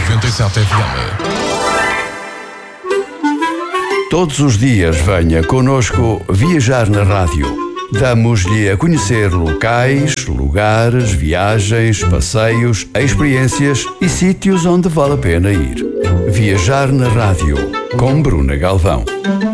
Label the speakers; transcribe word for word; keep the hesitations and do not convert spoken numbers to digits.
Speaker 1: noventa e sete F M.
Speaker 2: Todos os dias venha connosco viajar na rádio. Damos-lhe a conhecer locais, lugares, viagens, passeios, experiências e sítios onde vale a pena ir. Viajar na rádio, com Bruna Galvão.